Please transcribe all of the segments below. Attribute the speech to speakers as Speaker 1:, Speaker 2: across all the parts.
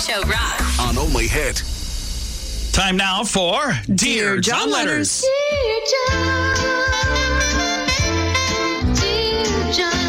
Speaker 1: Show rocks.
Speaker 2: On Only Hit.
Speaker 3: Time now for Dear John Letters.
Speaker 1: Dear John. Dear John.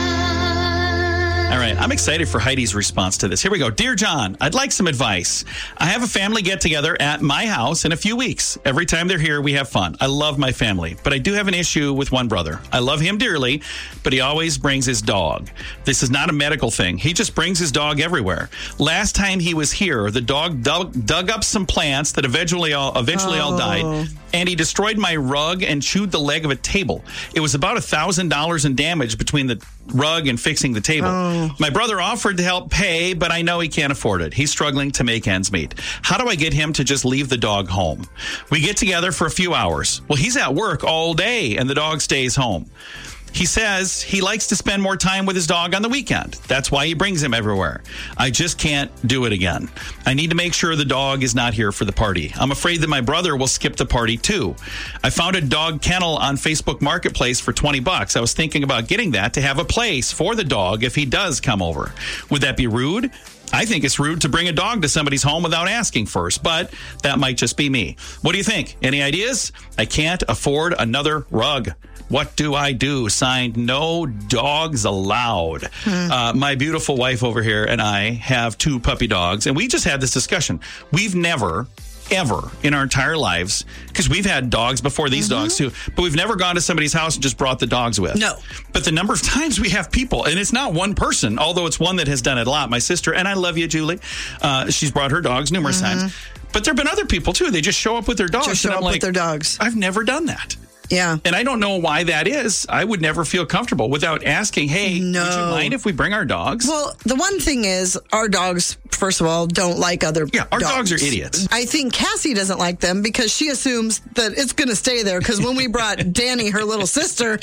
Speaker 3: All right, I'm excited for Heidi's response to this. Here we go. Dear John, I'd like some advice. I have a family get-together at my house in a few weeks. Every time they're here, we have fun. I love my family, but I do have an issue with one brother. I love him dearly, but he always brings his dog. This is not a medical thing. He just brings his dog everywhere. Last time he was here, the dog dug up some plants that eventually all died, and he destroyed my rug and chewed the leg of a table. It was about $1,000 in damage between the rug and fixing the table. My brother offered to help pay, but I know he can't afford it. He's struggling to make ends meet. How do I get him to just leave the dog home? We get together for a few hours. Well, he's at work all day, and the dog stays home. He says he likes to spend more time with his dog on the weekend. That's why he brings him everywhere. I just can't do it again. I need to make sure the dog is not here for the party. I'm afraid that my brother will skip the party too. I found a dog kennel on Facebook Marketplace for $20. I was thinking about getting that to have a place for the dog if he does come over. Would that be rude? I think it's rude to bring a dog to somebody's home without asking first, but that might just be me. What do you think? Any ideas? I can't afford another rug. What do I do? Signed, no dogs allowed. My beautiful wife over here and I have 2 puppy dogs, and we just had this discussion. We've never, ever in our entire lives, because we've had dogs before these dogs too, but we've never gone to somebody's house and just brought the dogs with.
Speaker 4: No.
Speaker 3: But the number of times we have people, and it's not one person, although it's one that has done it a lot. My sister, and I love you, Julie, she's brought her dogs numerous times. But there have been other people too. They just show up with their dogs.
Speaker 4: Just show up with their dogs.
Speaker 3: I've never done that.
Speaker 4: Yeah.
Speaker 3: And I don't know why that is. I would never feel comfortable without asking, hey, would you mind if we bring our dogs?
Speaker 4: Well, the one thing is our dogs, first of all, don't like other dogs.
Speaker 3: Our dogs are idiots.
Speaker 4: I think Cassie doesn't like them because she assumes that it's going to stay there. Because when we brought Danny, her little sister,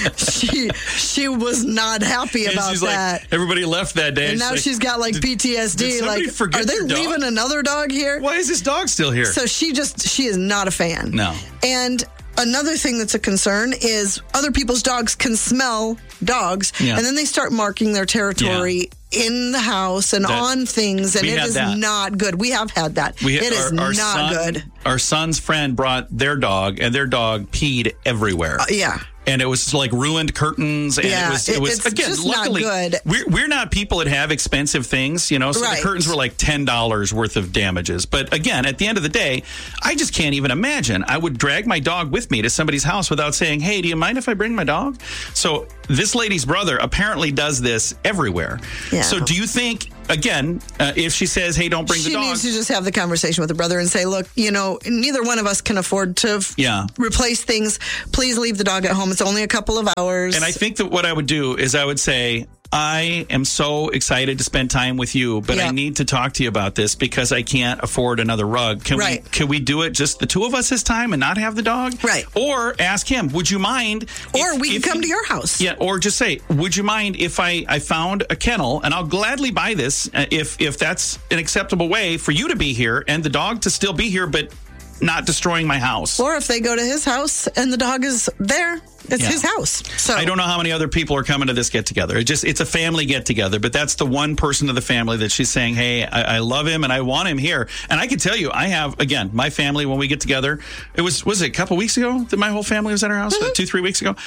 Speaker 4: she was not happy about
Speaker 3: she's
Speaker 4: that.
Speaker 3: Like, everybody left that day.
Speaker 4: And now she's got like PTSD.
Speaker 3: Did somebody forget
Speaker 4: are they
Speaker 3: their dog?
Speaker 4: leaving another dog here?
Speaker 3: Why is this dog still here?
Speaker 4: So she is not a fan.
Speaker 3: No.
Speaker 4: And another thing that's a concern is other people's dogs can smell dogs, and then they start marking their territory in the house and on things, and it is not good. We have had that. It is not good.
Speaker 3: Our son's friend brought their dog, and their dog peed everywhere. And it was like ruined curtains. And it was again,
Speaker 4: just
Speaker 3: luckily,
Speaker 4: not good.
Speaker 3: We're not people that have expensive things, you know, so the curtains were like $10 worth of damages. But again, at the end of the day, I just can't even imagine. I would drag my dog with me to somebody's house without saying, hey, do you mind if I bring my dog? So this lady's brother apparently does this everywhere. Yeah. So do you think, again, if she says, hey, don't bring the dog.
Speaker 4: She needs to just have the conversation with her brother and say, look, you know, neither one of us can afford to replace things. Please leave the dog at home. It's only a couple of hours.
Speaker 3: And I think that what I would do is I would say, I am so excited to spend time with you, but I need to talk to you about this because I can't afford another rug. Can we do it just the 2 of us this time and not have the dog?
Speaker 4: Right.
Speaker 3: Or ask him, would you mind?
Speaker 4: Or we can come to your house.
Speaker 3: Yeah. Or just say, would you mind if I found a kennel, and I'll gladly buy this if that's an acceptable way for you to be here and the dog to still be here, but not destroying my house.
Speaker 4: Or if they go to his house and the dog is there, it's his house. So
Speaker 3: I don't know how many other people are coming to this get-together. It's a family get-together, but that's the one person of the family that she's saying, hey, I love him and I want him here. And I can tell you, I have, again, my family, when we get together, was it a couple weeks ago that my whole family was at our house? 2-3 weeks ago?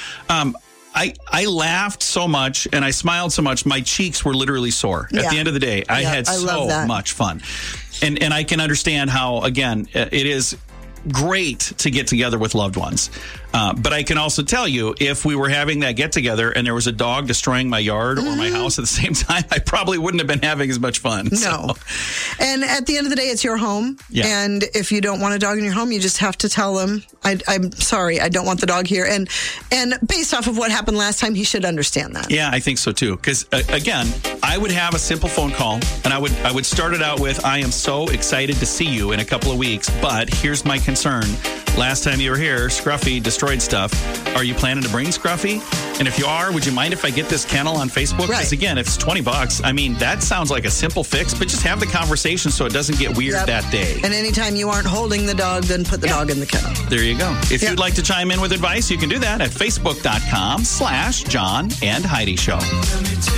Speaker 3: I laughed so much and I smiled so much, my cheeks were literally sore. At the end of the day, I had so much fun. And I can understand how, again, it is great to get together with loved ones. But I can also tell you, if we were having that get together and there was a dog destroying my yard or my house at the same time, I probably wouldn't have been having as much fun.
Speaker 4: No. And at the end of the day, it's your home.
Speaker 3: Yeah.
Speaker 4: And if you don't want a dog in your home, you just have to tell them, I'm sorry, I don't want the dog here. And based off of what happened last time, he should understand that.
Speaker 3: Yeah, I think so too. Because again, I would have a simple phone call and I would start it out with, I am so excited to see you in a couple of weeks, but here's my concern. Last time you were here, Scruffy destroyed stuff. Are you planning to bring Scruffy? And if you are, would you mind if I get this kennel on Facebook? Because again, if it's $20, I mean, that sounds like a simple fix, but just have the conversation so it doesn't get weird that day.
Speaker 4: And anytime you aren't holding the dog, then put the dog in the kennel.
Speaker 3: There you go. If you'd like to chime in with advice, you can do that at facebook.com/John and Heidi Show.